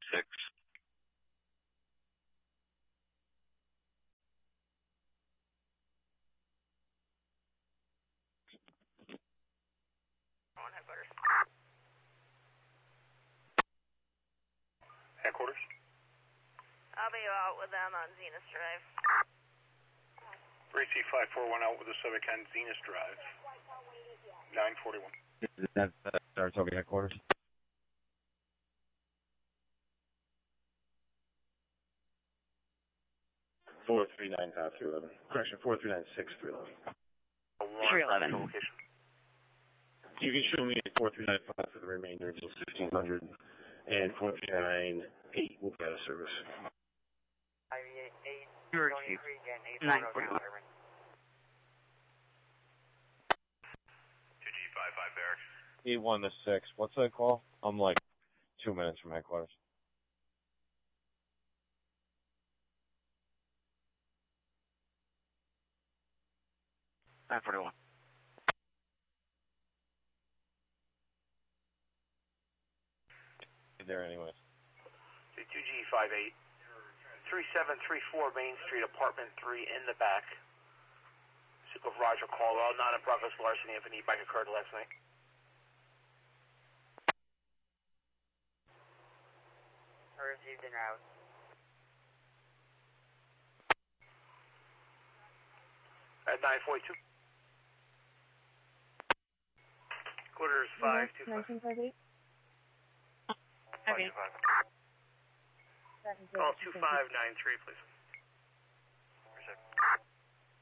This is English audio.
6. On headquarters. Headquarters? I'll be out with them on Zenith Drive. 3C541 out with the Civic on Zenith Drive. 941. That's Saratoga headquarters. Correction, 4396311. 311. Location. You can show me at 4395 for the remainder until 1600, and 4398 will be out of service. Your chief. 941. 2G55 barracks. 81 to 6. What's that call? I'm like 2 minutes from headquarters. $941. There anyways. 2G58. 3734 Main Street, apartment 3 in the back. Roger Caldwell, not a progress larceny if an e-bike occurred last night. Received en route. At 942. Quarters 525. 1958. Okay. Call 2593, please.